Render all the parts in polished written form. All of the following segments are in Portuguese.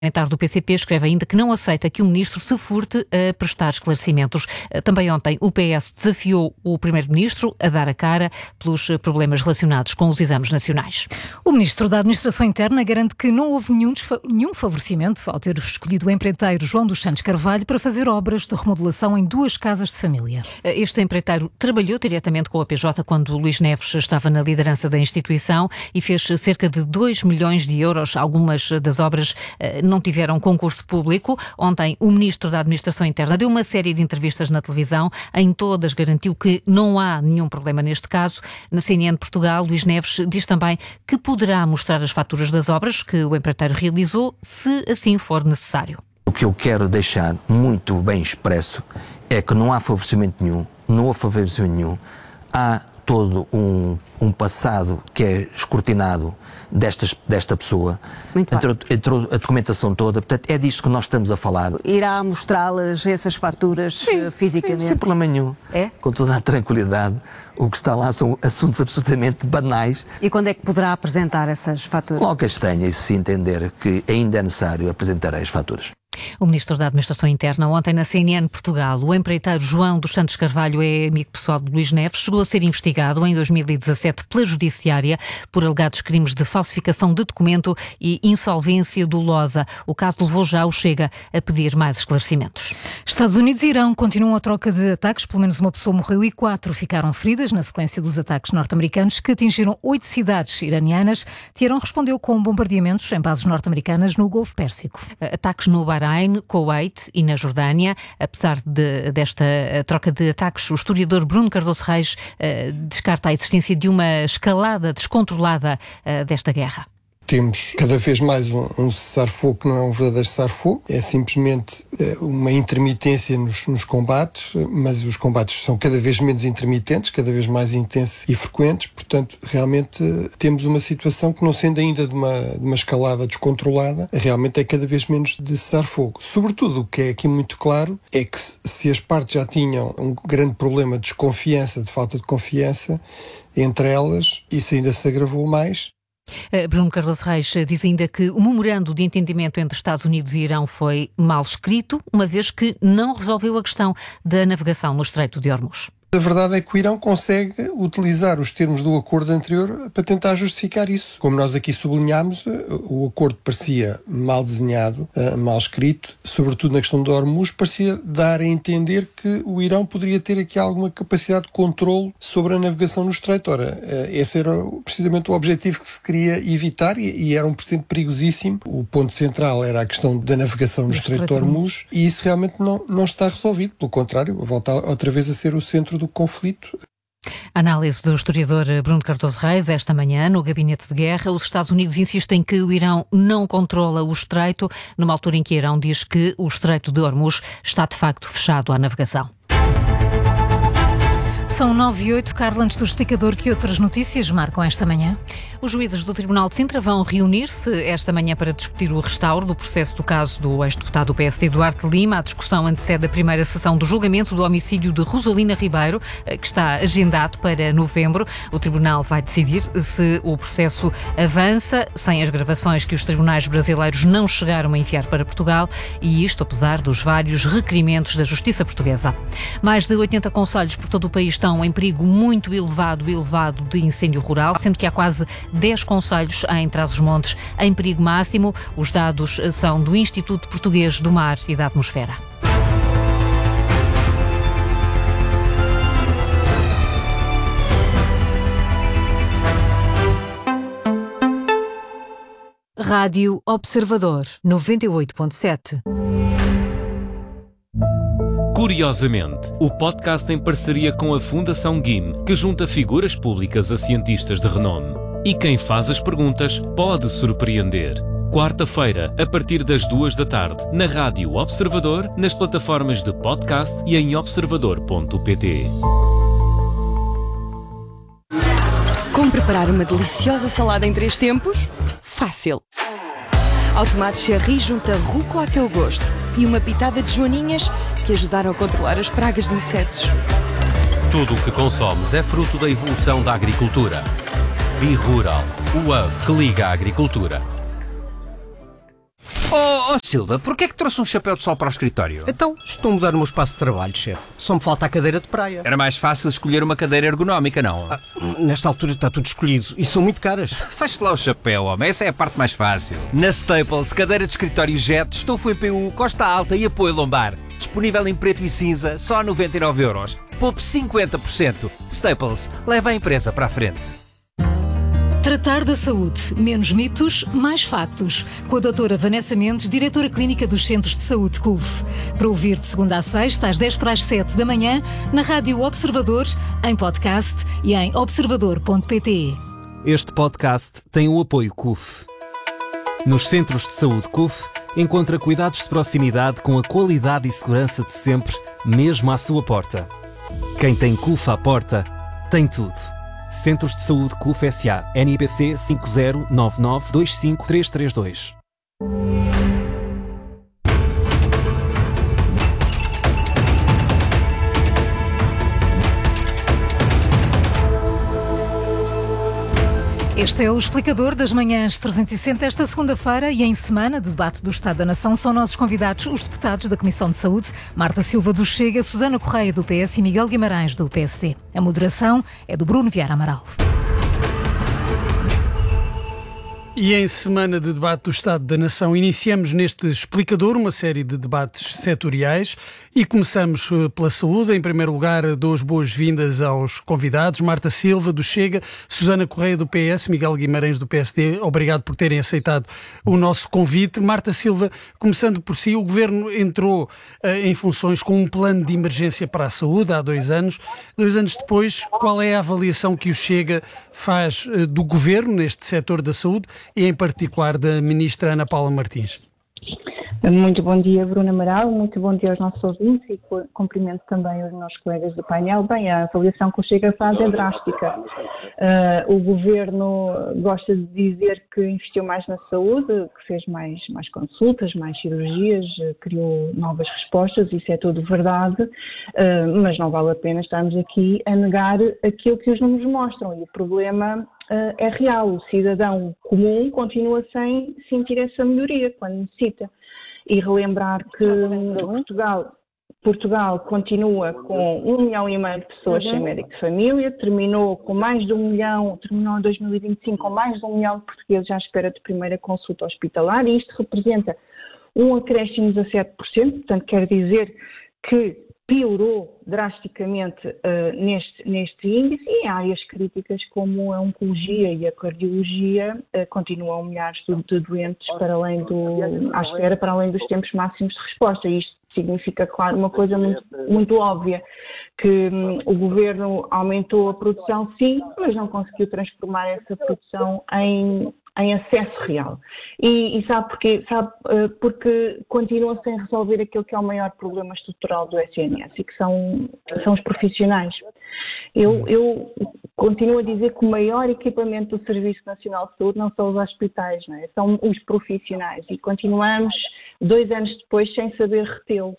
parlamentar do PCP escreve ainda que não aceita que o ministro se furte a prestar esclarecimentos. Também ontem o PS desafiou o primeiro-ministro a dar a cara pelos problemas relacionados com os exames nacionais. O ministro da Administração Interna garante que não houve nenhum favorecimento ao ter escolhido o empreiteiro João dos Santos Carvalho para fazer obras de remodelação em 2 casas de família. Este empreiteiro trabalhou diretamente com a PJ quando Luís Neves estava na liderança da instituição e fez cerca de 2 milhões de euros. Algumas das obras não tiveram concurso público. Ontem o ministro da Administração Interna deu uma série de entrevistas na televisão. Em todas garantiu que não há nenhum problema neste caso. Na CNN Portugal, Luís Neves diz também que poderá mostrar as faturas das obras que o empreiteiro realizou, se assim for necessário. O que eu quero deixar muito bem expresso é que não há favorecimento nenhum, não houve favorecimento nenhum. Há todo um passado que é escrutinado desta pessoa, entre a documentação toda, portanto é disto que nós estamos a falar. Irá mostrá-las, essas faturas, fisicamente? Sim, sem problema nenhum. É? Com toda a tranquilidade. O que está lá são assuntos absolutamente banais. E quando é que poderá apresentar essas faturas? Logo que tenha, e se entender que ainda é necessário, apresentarei as faturas. O ministro da Administração Interna, ontem na CNN Portugal, o empreiteiro João dos Santos Carvalho é amigo pessoal de Luís Neves, chegou a ser investigado em 2017 pela Judiciária por alegados crimes de falsificação de documento e insolvência dolosa. O caso levou já o Chega a pedir mais esclarecimentos. Estados Unidos e Irão continuam a troca de ataques. Pelo menos uma pessoa morreu e 4 ficaram feridas na sequência dos ataques norte-americanos que atingiram 8 cidades iranianas. Teherão respondeu com bombardeamentos em bases norte-americanas no Golfo Pérsico. Ataques no Bahrein, Kuwait e na Jordânia. Apesar desta troca de ataques, o historiador Bruno Cardoso Reis descarta a existência de uma escalada descontrolada desta guerra. Temos cada vez mais um cessar-fogo que não é um verdadeiro cessar-fogo, é simplesmente uma intermitência nos combates, mas os combates são cada vez menos intermitentes, cada vez mais intensos e frequentes, portanto, realmente temos uma situação que, não sendo ainda de uma escalada descontrolada, realmente é cada vez menos de cessar-fogo. Sobretudo, o que é aqui muito claro é que se as partes já tinham um grande problema de desconfiança, de falta de confiança entre elas, isso ainda se agravou mais. Bruno Cardoso Reis diz ainda que o memorando de entendimento entre Estados Unidos e Irão foi mal escrito, uma vez que não resolveu a questão da navegação no Estreito de Hormuz. A verdade é que o Irão consegue utilizar os termos do acordo anterior para tentar justificar isso. Como nós aqui sublinhámos, o acordo parecia mal desenhado, mal escrito, sobretudo na questão do Hormuz, parecia dar a entender que o Irão poderia ter aqui alguma capacidade de controle sobre a navegação no Estreito. Ora, esse era precisamente o objetivo que se queria evitar e era um precedente perigosíssimo. O ponto central era a questão da navegação no Estreito de Hormuz e isso realmente não está resolvido. Pelo contrário, volta outra vez a ser o centro do conflito. Análise do historiador Bruno Cardoso Reis esta manhã no Gabinete de Guerra. Os Estados Unidos insistem que o Irão não controla o Estreito, numa altura em que Irão diz que o Estreito de Hormuz está de facto fechado à navegação. São 9h08, Carla, antes do explicador, que outras notícias marcam esta manhã? Os juízes do Tribunal de Sintra vão reunir-se esta manhã para discutir o restauro do processo do caso do ex-deputado do PSD Duarte Lima. A discussão antecede a primeira sessão do julgamento do homicídio de Rosalina Ribeiro, que está agendado para novembro. O Tribunal vai decidir se o processo avança, sem as gravações que os tribunais brasileiros não chegaram a enviar para Portugal, e isto apesar dos vários requerimentos da Justiça portuguesa. Mais de 80 concelhos por todo o país estão em perigo muito elevado de incêndio rural, sendo que há quase 10 concelhos em Trás-os-Montes em perigo máximo. Os dados são do Instituto Português do Mar e da Atmosfera. Rádio Observador 98.7. Curiosamente, o podcast em parceria com a Fundação GIM, que junta figuras públicas a cientistas de renome. E quem faz as perguntas pode surpreender. Quarta-feira, a partir das 14h, na Rádio Observador, nas plataformas de podcast e em observador.pt. Como preparar uma deliciosa salada em 3 tempos? Fácil! Ao tomate cherry junta rúcula a teu gosto e uma pitada de joaninhas que ajudaram a controlar as pragas de insetos. Tudo o que consomes é fruto da evolução da agricultura. BeRural, o hub que liga a agricultura. Oh, Silva, porquê é que trouxe um chapéu de sol para o escritório? Então, estou a mudar o meu espaço de trabalho, chefe. Só me falta a cadeira de praia. Era mais fácil escolher uma cadeira ergonómica, não? Nesta altura está tudo escolhido e são muito caras. Feche lá o chapéu, homem. Essa é a parte mais fácil. Na Staples, cadeira de escritório Jet, estofo EPU, costa alta e apoio lombar. Disponível em preto e cinza, só 99€. Poupe 50%. Staples, leva a empresa para a frente. Tratar da saúde. Menos mitos, mais factos. Com a doutora Vanessa Mendes, diretora clínica dos Centros de Saúde CUF. Para ouvir de segunda a sexta, às 10:07 da manhã, na Rádio Observador, em podcast e em observador.pt. Este podcast tem o apoio CUF. Nos Centros de Saúde CUF, encontra cuidados de proximidade com a qualidade e segurança de sempre, mesmo à sua porta. Quem tem CUF à porta, tem tudo. Centros de Saúde CUF S.A. NIPC 509925332. Este é o Explicador das Manhãs 360. Esta segunda-feira e em semana de debate do Estado da Nação são nossos convidados os deputados da Comissão de Saúde, Marta Silva do Chega, Susana Correia do PS e Miguel Guimarães do PSD. A moderação é do Bruno Vieira Amaral. E em semana de debate do Estado da Nação, iniciamos neste Explicador uma série de debates setoriais e começamos pela saúde. Em primeiro lugar, dou as boas-vindas aos convidados, Marta Silva, do Chega, Susana Correia, do PS, Miguel Guimarães, do PSD. Obrigado por terem aceitado o nosso convite. Marta Silva, começando por si, o Governo entrou em funções com um plano de emergência para a saúde há 2 anos. 2 anos depois, qual é a avaliação que o Chega faz do Governo neste setor da saúde e em particular da Ministra Ana Paula Martins? Muito bom dia, Bruno Amaral, muito bom dia aos nossos ouvintes e cumprimento também os nossos colegas do painel. Bem, a avaliação que o Chega faz é drástica. O Governo gosta de dizer que investiu mais na saúde, que fez mais consultas, mais cirurgias, criou novas respostas, isso é tudo verdade, mas não vale a pena estarmos aqui a negar aquilo que os números mostram e o problema é real. O cidadão comum continua sem sentir essa melhoria quando necessita. E relembrar que Portugal continua com 1,5 milhão de pessoas sem médico de família, terminou com mais de 1 milhão, terminou em 2025 com mais de 1 milhão de portugueses à espera de primeira consulta hospitalar, e isto representa um acréscimo de 17%, portanto quer dizer que piorou drasticamente neste índice, e áreas críticas como a oncologia e a cardiologia continuam milhares de doentes à espera para além dos tempos máximos de resposta. Isto significa, claro, uma coisa muito óbvia, que o Governo aumentou a produção, sim, mas não conseguiu transformar essa produção em acesso real. E sabe porquê? Porque continua sem resolver aquilo que é o maior problema estrutural do SNS, e que são os profissionais. Eu continuo a dizer que o maior equipamento do Serviço Nacional de Saúde não são os hospitais, não é? São os profissionais, e continuamos 2 anos depois sem saber retê-los.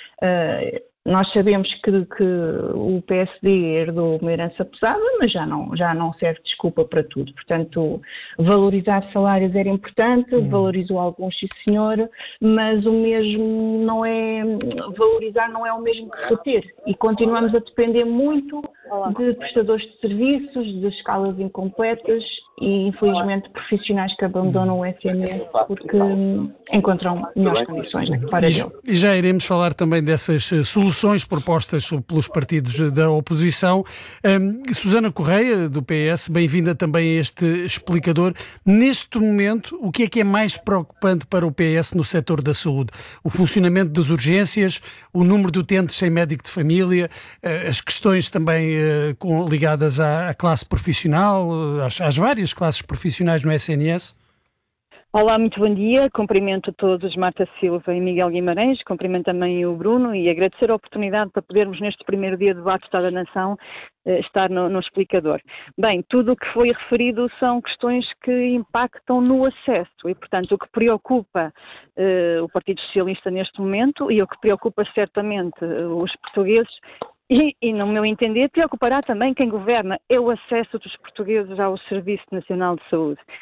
Nós sabemos que o PSD herdou uma herança pesada, mas já não serve desculpa para tudo. Portanto, valorizar salários era importante, valorizou alguns, sim senhor, mas o mesmo não é, valorizar não é o mesmo que reter. E continuamos a depender muito de prestadores de serviços, de escalas incompletas e, infelizmente, profissionais que abandonam o SNS porque encontram melhores condições para ele. E já iremos falar também dessas soluções propostas pelos partidos da oposição. Susana Correia, do PS, bem-vinda também a este Explicador. Neste momento, o que é mais preocupante para o PS no setor da saúde? O funcionamento das urgências, o número de utentes sem médico de família, as questões também ligadas à classe profissional, às várias classes profissionais no SNS? Olá, muito bom dia. Cumprimento a todos, Marta Silva e Miguel Guimarães. Cumprimento também o Bruno e agradecer a oportunidade para podermos, neste primeiro dia de debate do Estado da Nação, estar no Explicador. Bem, tudo o que foi referido são questões que impactam no acesso e, portanto, o que preocupa o Partido Socialista neste momento e o que preocupa certamente os portugueses e, no meu entender, preocupará também quem governa, é o acesso dos portugueses ao Serviço Nacional de Saúde.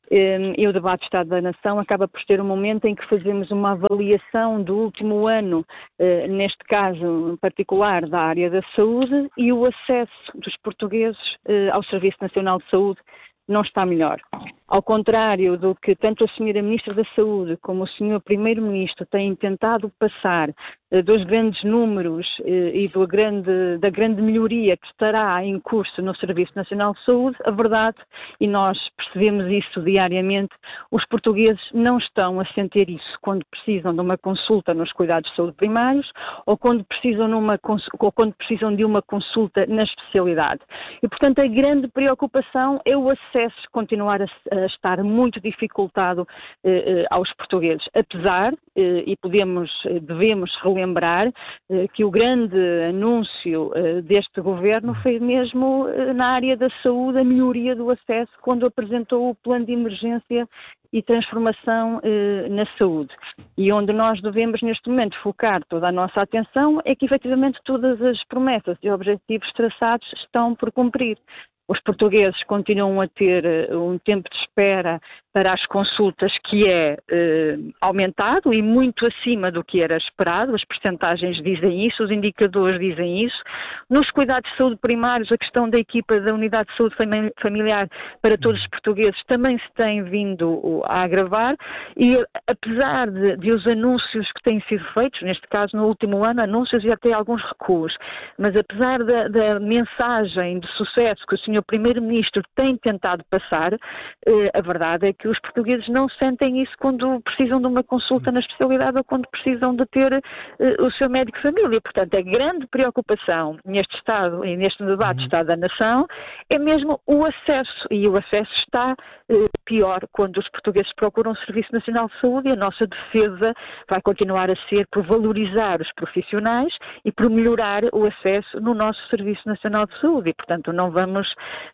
E o debate do Estado da Nação acaba por ser um momento em que fazemos uma avaliação do último ano, neste caso em particular da área da saúde, e o acesso dos portugueses ao Serviço Nacional de Saúde não está melhor. Ao contrário do que tanto a Sra. Ministra da Saúde como o Sr. Primeiro-Ministro têm tentado passar dos grandes números e da grande melhoria que estará em curso no Serviço Nacional de Saúde, a verdade, e nós percebemos isso diariamente, os portugueses não estão a sentir isso quando precisam de uma consulta nos cuidados de saúde primários ou quando precisam de uma consulta na especialidade. E, portanto, a grande preocupação é o acesso continuar a estar muito dificultado aos portugueses, apesar, e devemos relembrar que o grande anúncio deste governo foi mesmo na área da saúde, a melhoria do acesso, quando apresentou o plano de emergência e transformação na saúde. E onde nós devemos, neste momento, focar toda a nossa atenção é que, efetivamente, todas as promessas e objetivos traçados estão por cumprir. Os portugueses continuam a ter um tempo de espera para as consultas que é aumentado e muito acima do que era esperado. As percentagens dizem isso, os indicadores dizem isso. Nos cuidados de saúde primários, a questão da equipa da unidade de saúde familiar para todos os portugueses também se tem vindo a agravar e, apesar de os anúncios que têm sido feitos, neste caso no último ano, anúncios e até alguns recuos, mas apesar da mensagem de sucesso que o Sr. Primeiro-Ministro tem tentado passar, a verdade é que os portugueses não sentem isso quando precisam de uma consulta na especialidade ou quando precisam de ter o seu médico de família. Portanto, a grande preocupação neste Estado e neste debate do Estado da Nação é mesmo o acesso, e o acesso está pior quando os portugueses procuram o Serviço Nacional de Saúde, e a nossa defesa vai continuar a ser por valorizar os profissionais e por melhorar o acesso no nosso Serviço Nacional de Saúde. E, portanto, não vamos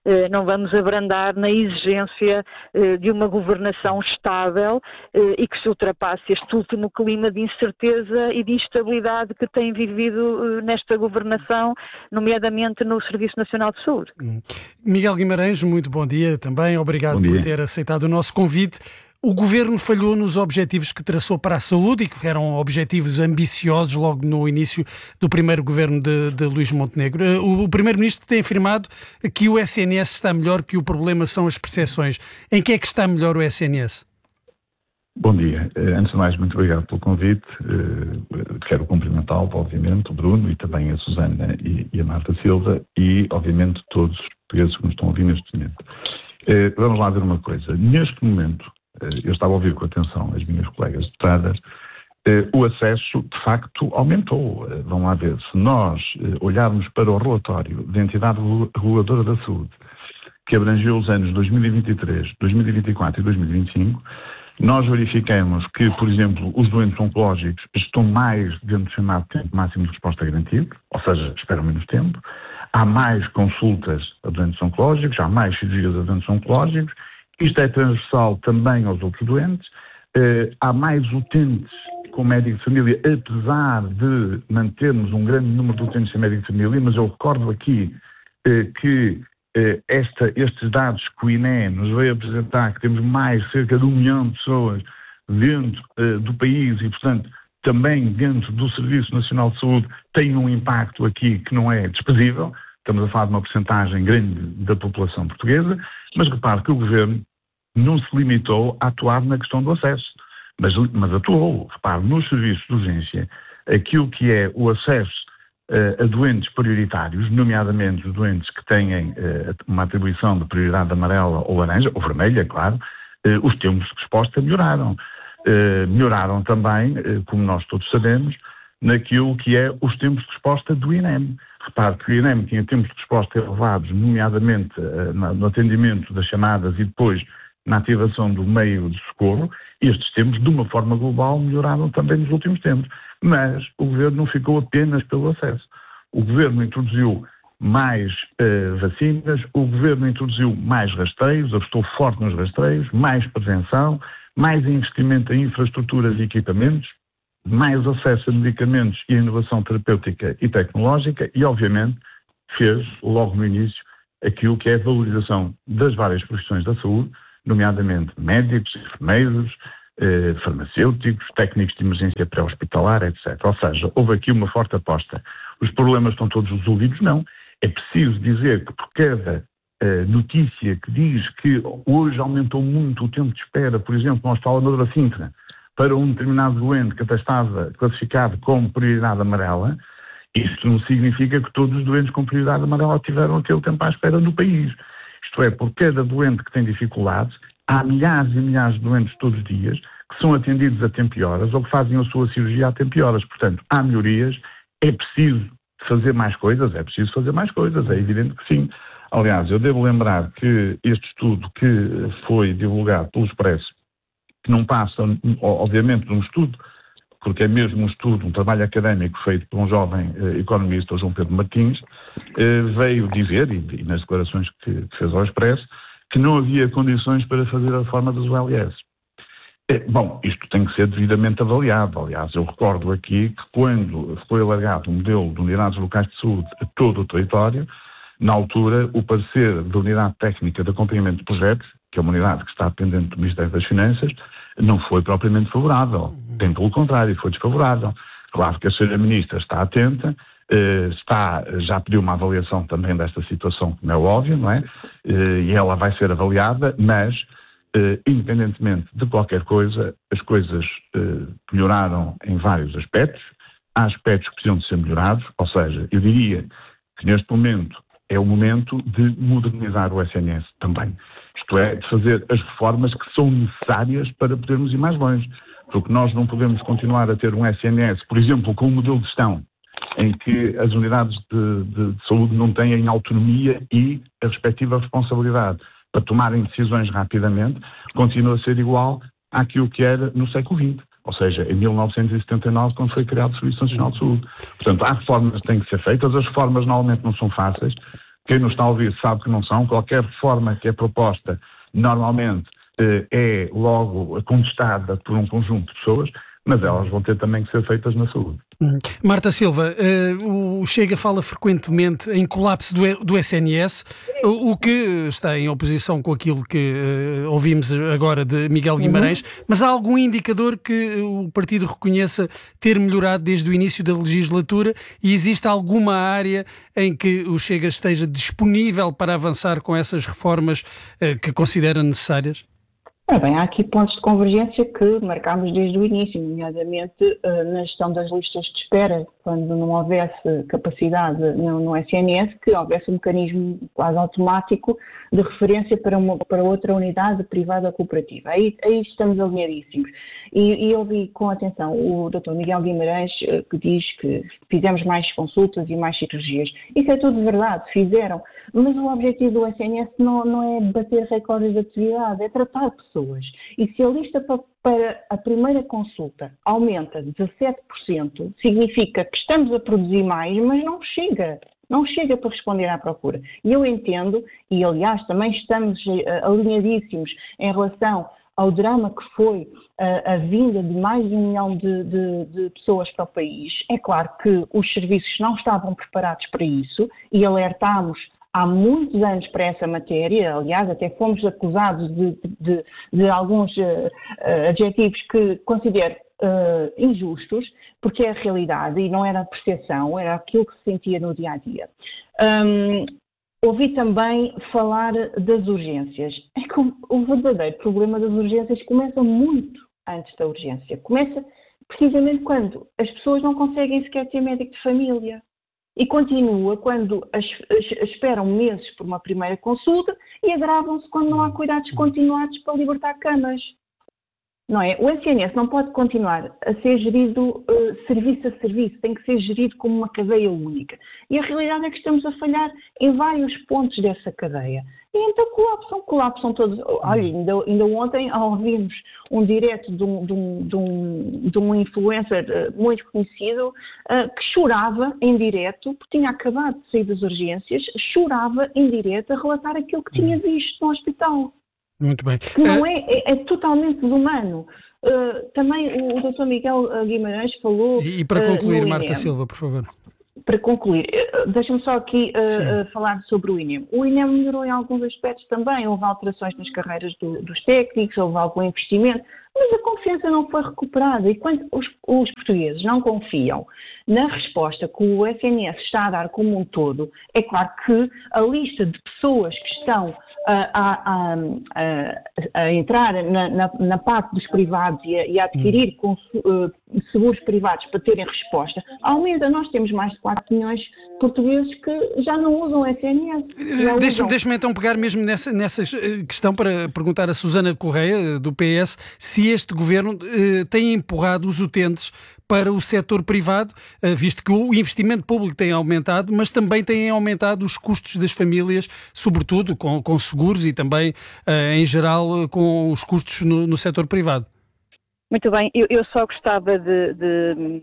abrandar na exigência de uma governação estável e que se ultrapasse este último clima de incerteza e de instabilidade que tem vivido nesta governação, nomeadamente no Serviço Nacional de Saúde. Miguel Guimarães, muito bom dia também. Obrigado por ter aceitado o nosso convite. O Governo falhou nos objetivos que traçou para a saúde e que eram objetivos ambiciosos logo no início do primeiro governo de Luís Montenegro. O Primeiro-Ministro tem afirmado que o SNS está melhor, que o problema são as percepções. Em que é que está melhor o SNS? Bom dia. Antes de mais, muito obrigado pelo convite. Quero cumprimentá-lo, obviamente, o Bruno e também a Susana e a Marta Silva e, obviamente, todos os portugueses que nos estão a ouvir neste momento. Vamos lá ver uma coisa. Neste momento, eu estava a ouvir com atenção as minhas colegas deputadas, o acesso de facto aumentou. Vamos lá ver, se nós olharmos para o relatório da entidade reguladora da saúde, que abrangeu os anos 2023, 2024 e 2025, nós verificamos que, por exemplo, os doentes oncológicos estão mais dentro do chamado tempo máximo de resposta garantido, ou seja, esperam menos tempo. Há mais consultas a doentes oncológicos, há mais cirurgias a doentes oncológicos. Isto é transversal também aos outros doentes. Há mais utentes com médico de família, apesar de mantermos um grande número de utentes sem médico de família, mas eu recordo aqui que estes dados que o INE nos veio apresentar, que temos cerca de 1 milhão de pessoas dentro do país e, portanto, também dentro do Serviço Nacional de Saúde, tem um impacto aqui que não é desprezível. Estamos a falar de uma percentagem grande da população portuguesa, mas repare que o Governo não se limitou a atuar na questão do acesso, mas atuou. Repare, nos serviços de urgência, aquilo que é o acesso a doentes prioritários, nomeadamente os doentes que têm uma atribuição de prioridade amarela ou laranja, ou vermelha, claro, os tempos de resposta melhoraram. Melhoraram também, como nós todos sabemos, naquilo que é os tempos de resposta do INEM. Repare que o INEM tinha tempos de resposta elevados, nomeadamente no atendimento das chamadas e depois na ativação do meio de socorro. Estes tempos, de uma forma global, melhoraram também nos últimos tempos. Mas o Governo não ficou apenas pelo acesso. O Governo introduziu mais vacinas, o Governo introduziu mais rastreios, apostou forte nos rastreios, mais prevenção, mais investimento em infraestruturas e equipamentos, mais acesso a medicamentos e a inovação terapêutica e tecnológica e, obviamente, fez, logo no início, aquilo que é a valorização das várias profissões da saúde, nomeadamente médicos, enfermeiros, farmacêuticos, técnicos de emergência pré-hospitalar, etc. Ou seja, houve aqui uma forte aposta. Os problemas estão todos resolvidos? Não. É preciso dizer que por cada notícia que diz que hoje aumentou muito o tempo de espera, por exemplo, no Hospital Amadora Sintra, para um determinado doente que até estava classificado como prioridade amarela, isto não significa que todos os doentes com prioridade amarela tiveram aquele tempo à espera no país. Isto é, por cada doente que tem dificuldades, há milhares e milhares de doentes todos os dias que são atendidos a tempo e horas ou que fazem a sua cirurgia a tempo e horas. Portanto, há melhorias, é preciso fazer mais coisas, é evidente que sim. Aliás, eu devo lembrar que este estudo que foi divulgado pelo Expresso, que não passa, obviamente, de um estudo, porque é mesmo um estudo, um trabalho académico feito por um jovem economista, o João Pedro Martins, veio dizer, e nas declarações que fez ao Expresso, que não havia condições para fazer a reforma das ULS. Bom, isto tem que ser devidamente avaliado. Aliás, eu recordo aqui que quando foi alargado o modelo de unidades locais de saúde a todo o território, na altura, o parecer da Unidade Técnica de Acompanhamento de Projetos, que é uma unidade que está dependente do Ministério das Finanças, não foi propriamente favorável. Bem pelo contrário, foi desfavorável. Claro que a Sra. Ministra está atenta, já pediu uma avaliação também desta situação, como é óbvio, não é? E ela vai ser avaliada, mas, independentemente de qualquer coisa, as coisas melhoraram em vários aspectos. Há aspectos que precisam de ser melhorados, ou seja, eu diria que neste momento é o momento de modernizar o SNS também. Isto é, de fazer as reformas que são necessárias para podermos ir mais longe. Porque nós não podemos continuar a ter um SNS, por exemplo, com um modelo de gestão, em que as unidades de saúde não têm autonomia e a respectiva responsabilidade para tomarem decisões rapidamente, continua a ser igual àquilo que era no século XX. Ou seja, em 1979, quando foi criado o Serviço Nacional de Saúde. Portanto, há reformas que têm que ser feitas, as reformas normalmente não são fáceis. Quem nos está a ouvir sabe que não são. Qualquer reforma que é proposta, normalmente, é logo contestada por um conjunto de pessoas, mas elas vão ter também que ser feitas na saúde. Marta Silva, o Chega fala frequentemente em colapso do SNS, o que está em oposição com aquilo que ouvimos agora de Miguel Guimarães, mas há algum indicador que o partido reconheça ter melhorado desde o início da legislatura e existe alguma área em que o Chega esteja disponível para avançar com essas reformas que considera necessárias? Há aqui pontos de convergência que marcámos desde o início, nomeadamente na gestão das listas de espera, quando não houvesse capacidade no SNS, que houvesse um mecanismo quase automático de referência para outra unidade privada ou cooperativa. Aí estamos alinhadíssimos. E ouvi com atenção o Dr. Miguel Guimarães, que diz que fizemos mais consultas e mais cirurgias. Isso é tudo verdade, fizeram. Mas o objetivo do SNS não é bater recordes de atividade, é tratar pessoas. E se a lista para a primeira consulta aumenta 17%, significa que estamos a produzir mais, mas não chega. Não chega para responder à procura. E eu entendo, e aliás também estamos alinhadíssimos em relação ao drama que foi a vinda de mais de 1 milhão de pessoas para o país. É claro que os serviços não estavam preparados para isso e alertámos há muitos anos para essa matéria. Aliás, até fomos acusados de alguns adjetivos que considero injustos, porque é a realidade e não era a percepção, era aquilo que se sentia no dia-a-dia. Ouvi também falar das urgências. É que o verdadeiro problema das urgências começa muito antes da urgência. Começa precisamente quando as pessoas não conseguem sequer ter médico de família. E continua quando esperam meses por uma primeira consulta e agravam-se quando não há cuidados continuados para libertar camas. Não é? O SNS não pode continuar a ser gerido serviço a serviço, tem que ser gerido como uma cadeia única. E a realidade é que estamos a falhar em vários pontos dessa cadeia. E então colapsam todos. Olha, ainda ontem ouvimos um direto de um influencer muito conhecido que chorava em direto, porque tinha acabado de sair das urgências, chorava em direto a relatar aquilo que tinha visto no hospital. Muito bem. Não é totalmente desumano. Também o Dr. Miguel Guimarães falou... E para concluir, Marta Silva, por favor. para concluir, deixa-me só aqui falar sobre o INEM. O INEM melhorou em alguns aspectos também, houve alterações nas carreiras dos técnicos, houve algum investimento, mas a confiança não foi recuperada. E quando os portugueses não confiam na resposta que o SNS está a dar como um todo, é claro que a lista de pessoas que estão a entrar na parte dos privados e a adquirir seguros privados para terem resposta, aumenta. Nós temos mais de 4 milhões de portugueses que já não usam o SNS. Deixa-me então pegar mesmo nessa questão para perguntar a Susana Correia, do PS, se este governo tem empurrado os utentes para o setor privado, visto que o investimento público tem aumentado, mas também têm aumentado os custos das famílias, sobretudo com seguros e também, em geral, com os custos no setor privado. Muito bem, eu só gostava de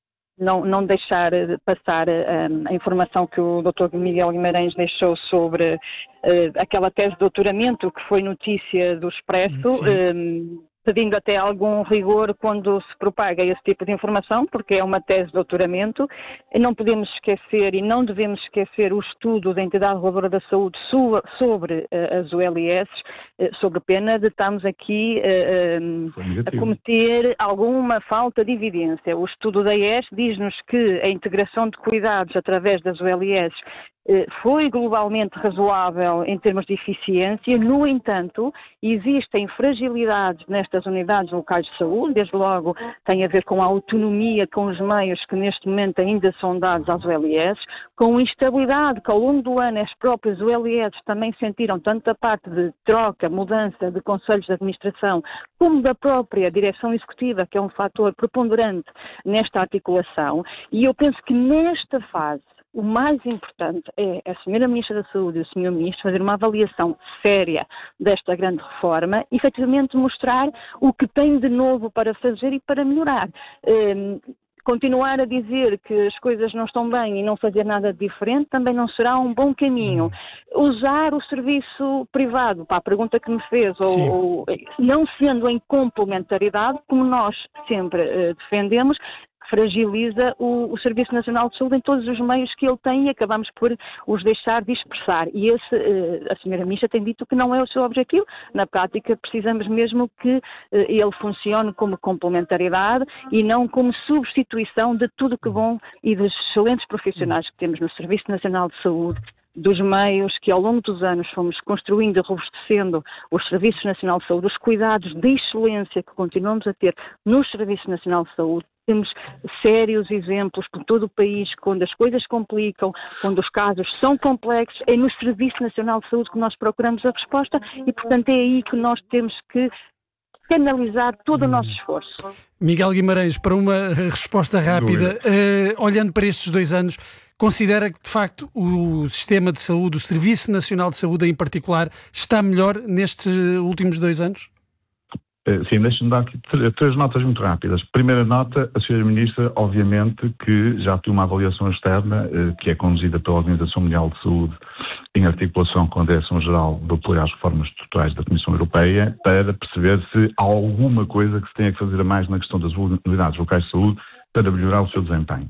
não deixar passar a informação que o Dr. Miguel Guimarães deixou sobre aquela tese de doutoramento que foi notícia do Expresso, pedindo até algum rigor quando se propaga esse tipo de informação, porque é uma tese de doutoramento. Não podemos esquecer e não devemos esquecer o estudo da Entidade Reguladora da Saúde sobre as ULS, sobre pena de estarmos aqui a cometer alguma falta de evidência. O estudo da IES diz-nos que a integração de cuidados através das ULS foi globalmente razoável em termos de eficiência. No entanto, existem fragilidades nestas unidades locais de saúde, desde logo tem a ver com a autonomia, com os meios que neste momento ainda são dados às ULS, com instabilidade que ao longo do ano as próprias ULS também sentiram, tanto da parte de troca, mudança de conselhos de administração, como da própria direção executiva, que é um fator preponderante nesta articulação. E eu penso que nesta fase o mais importante é a Sra. Ministra da Saúde e o Sr. Ministro fazer uma avaliação séria desta grande reforma e, efetivamente, mostrar o que tem de novo para fazer e para melhorar. Continuar a dizer que as coisas não estão bem e não fazer nada de diferente também não será um bom caminho. Usar o serviço privado, para a pergunta que me fez, ou não sendo em complementaridade, como nós sempre defendemos, fragiliza o Serviço Nacional de Saúde em todos os meios que ele tem e acabamos por os deixar de expressar. E a Sra. Ministra tem dito que não é o seu objetivo. Na prática, precisamos mesmo que ele funcione como complementaridade e não como substituição de tudo que bom e dos excelentes profissionais que temos no Serviço Nacional de Saúde, dos meios que ao longo dos anos fomos construindo e robustecendo os Serviços Nacional de Saúde, os cuidados de excelência que continuamos a ter no Serviço Nacional de Saúde. Temos sérios exemplos por todo o país, quando as coisas complicam, quando os casos são complexos, é no Serviço Nacional de Saúde que nós procuramos a resposta e, portanto, é aí que nós temos que canalizar todo o nosso esforço. Miguel Guimarães, para uma resposta rápida, olhando para estes 2 anos, considera que, de facto, o sistema de saúde, o Serviço Nacional de Saúde em particular, está melhor nestes últimos 2 anos? Sim, deixe-me dar aqui 3 notas muito rápidas. Primeira nota, a Sra. Ministra, obviamente, que já tem uma avaliação externa, que é conduzida pela Organização Mundial de Saúde, em articulação com a Direção-Geral de Apoio às Reformas Estruturais da Comissão Europeia, para perceber se há alguma coisa que se tenha que fazer a mais na questão das unidades locais de saúde para melhorar o seu desempenho.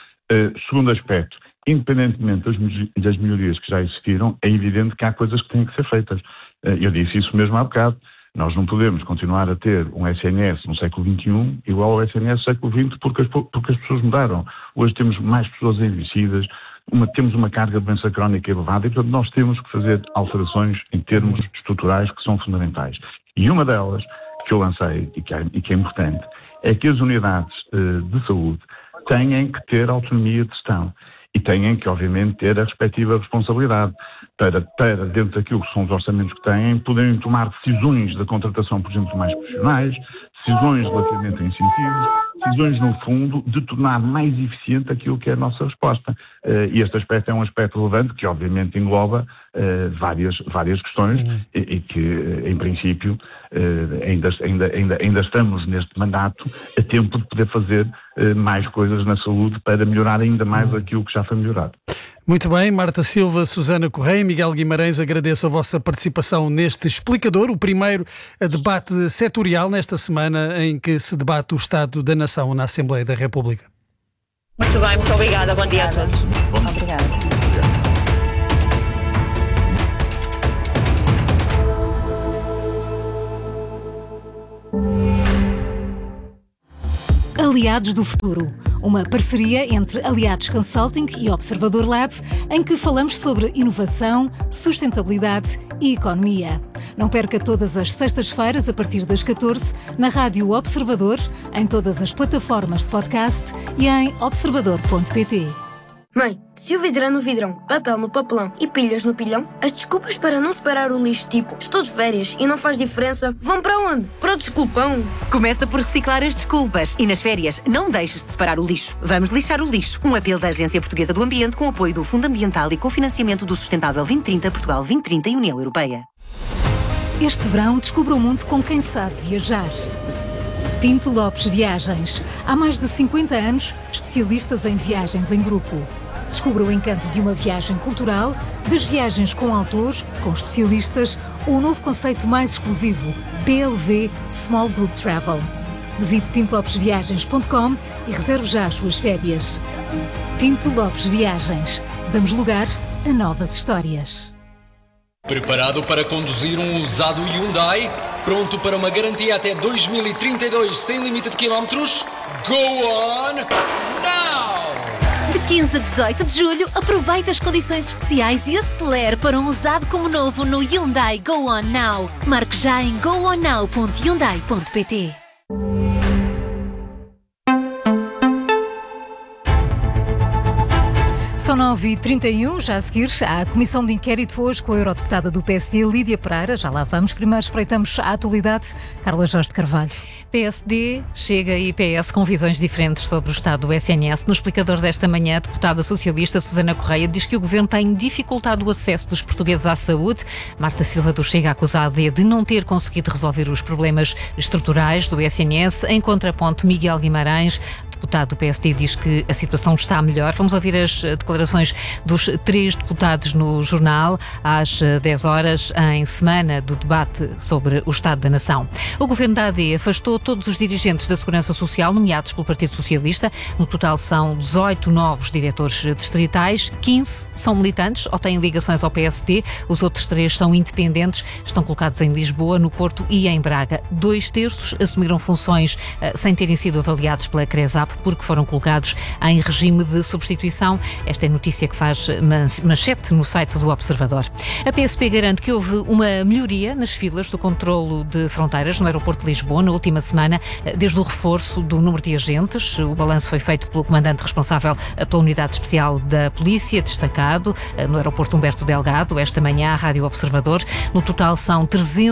Segundo aspecto, independentemente das melhorias que já existiram, é evidente que há coisas que têm que ser feitas. Eu disse isso mesmo há bocado. Nós não podemos continuar a ter um SNS no século XXI igual ao SNS do século XX porque as pessoas mudaram. Hoje temos mais pessoas envelhecidas, temos uma carga de doença crónica elevada e, portanto, nós temos que fazer alterações em termos estruturais que são fundamentais. E uma delas, que eu lancei e que é importante, é que as unidades de saúde têm que ter autonomia de gestão e têm que, obviamente, ter a respectiva responsabilidade para dentro daquilo que são os orçamentos que têm, poderem tomar decisões da contratação, por exemplo, de mais profissionais, decisões relativamente a incentivos, decisões, no fundo, de tornar mais eficiente aquilo que é a nossa resposta. E este aspecto é um aspecto relevante que, obviamente, engloba várias questões e que, em princípio, ainda estamos neste mandato a tempo de poder fazer mais coisas na saúde para melhorar ainda mais aquilo que já foi melhorado. Muito bem, Marta Silva, Susana Correia, Miguel Guimarães, agradeço a vossa participação neste explicador, o primeiro debate setorial nesta semana em que se debate o Estado da Nação na Assembleia da República. Muito bem, muito obrigada. Bom dia a todos. Obrigada. Aliados do Futuro, uma parceria entre Aliados Consulting e Observador Lab, em que falamos sobre inovação, sustentabilidade e economia. Não perca todas as sextas-feiras, a partir das 14, na Rádio Observador, em todas as plataformas de podcast e em observador.pt. Mãe, se o vidro é no vidrão, papel no papelão e pilhas no pilhão, as desculpas para não separar o lixo, tipo estou de férias e não faz diferença, vão para onde? Para o desculpão. Começa por reciclar as desculpas e nas férias não deixes de separar o lixo. Vamos lixar o lixo. Um apelo da Agência Portuguesa do Ambiente com apoio do Fundo Ambiental e cofinanciamento do Sustentável 2030, Portugal 2030 e União Europeia. Este verão descubra o mundo com quem sabe viajar. Pinto Lopes Viagens. Há mais de 50 anos, especialistas em viagens em grupo. Descubra o encanto de uma viagem cultural, das viagens com autores, com especialistas, ou o novo conceito mais exclusivo, BLV Small Group Travel. Visite pintolopesviagens.com e reserve já as suas férias. Pinto Lopes Viagens. Damos lugar a novas histórias. Preparado para conduzir um usado Hyundai? Pronto para uma garantia até 2032 sem limite de quilómetros? Go on now! De 15 a 18 de julho, aproveite as condições especiais e acelere para um usado como novo no Hyundai Go On Now. Marque já em gooonnow.hyundai.pt. São 9h31, já a seguir, há a comissão de inquérito hoje com a eurodeputada do PSD, Lídia Pereira. Já lá vamos. Primeiro espreitamos a atualidade. Carla Jorge de Carvalho. PSD, Chega e PS com visões diferentes sobre o estado do SNS. No explicador desta manhã, a deputada socialista Susana Correia diz que o governo tem dificultado o acesso dos portugueses à saúde. Marta Silva do Chega acusada de não ter conseguido resolver os problemas estruturais do SNS. Em contraponto, Miguel Guimarães, deputado do PSD, diz que a situação está melhor. Vamos ouvir as declarações dos 3 deputados no jornal, às 10 horas, em semana do debate sobre o Estado da Nação. O governo da AD afastou todos os dirigentes da Segurança Social nomeados pelo Partido Socialista. No total são 18 novos diretores distritais, 15 são militantes ou têm ligações ao PSD, os outros 3 são independentes, estão colocados em Lisboa, no Porto e em Braga. 2/3 assumiram funções sem terem sido avaliados pela CRESAP porque foram colocados em regime de substituição. Esta é a notícia que faz manchete no site do Observador. A PSP garante que houve uma melhoria nas filas do controlo de fronteiras no aeroporto de Lisboa na última semana, desde o reforço do número de agentes. O balanço foi feito pelo comandante responsável pela Unidade Especial da Polícia, destacado no aeroporto Humberto Delgado, esta manhã, à Rádio Observador. No total são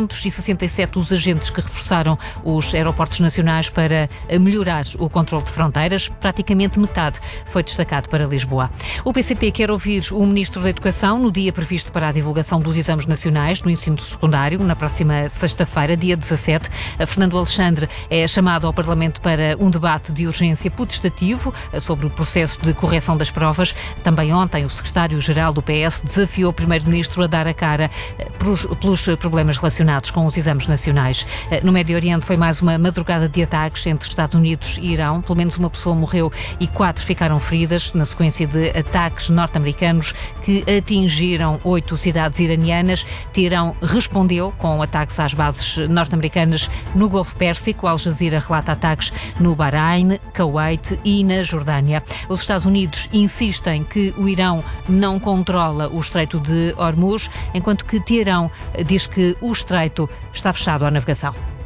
367 os agentes que reforçaram os aeroportos nacionais para melhorar o controlo de fronteiras. Praticamente metade foi destacado para Lisboa. O PCP quer ouvir o Ministro da Educação no dia previsto para a divulgação dos exames nacionais no ensino secundário, na próxima sexta-feira, dia 17. Fernando Alexandre é chamado ao Parlamento para um debate de urgência potestativo sobre o processo de correção das provas. Também ontem o secretário-geral do PS desafiou o Primeiro-Ministro a dar a cara pelos problemas relacionados com os exames nacionais. No Médio Oriente foi mais uma madrugada de ataques entre Estados Unidos e Irão. Pelo menos uma pessoa morreu e 4 ficaram feridas na sequência de ataques norte-americanos que atingiram 8 cidades iranianas. Teherão respondeu com ataques às bases norte-americanas no Golfo Pérsico. Al Jazeera relata ataques no Bahrein, Kuwait e na Jordânia. Os Estados Unidos insistem que o Irão não controla o Estreito de Hormuz, enquanto que Teherão diz que o estreito está fechado à navegação.